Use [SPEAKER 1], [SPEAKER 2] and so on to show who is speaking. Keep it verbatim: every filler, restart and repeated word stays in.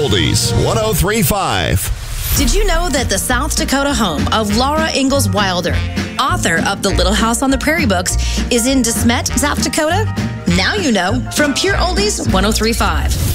[SPEAKER 1] Oldies one oh three point five.
[SPEAKER 2] Did you know that the South Dakota home of Laura Ingalls Wilder, author of the Little House on the Prairie books, is in De Smet, South Dakota? Now you know from Pure Oldies one oh three point five.